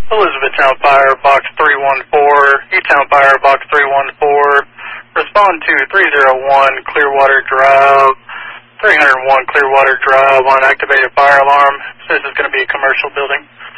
Elizabethtown Fire, Box 314, E-Town Fire, Box 314. Respond to 301 Clearwater Drive, 301 Clearwater Drive on activated fire alarm. This is going to be a commercial building.